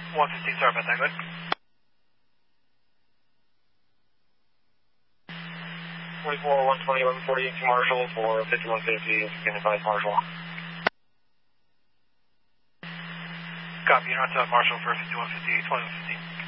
115, sorry about that, go ahead. 24, 120, 1140 to Marshall for 51 safety, can advise Marshall. Copy, you're on to Marshall for 5150, 2115.